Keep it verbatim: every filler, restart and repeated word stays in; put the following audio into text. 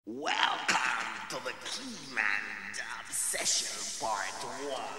Welcome to the Keyman Dub Session Part one.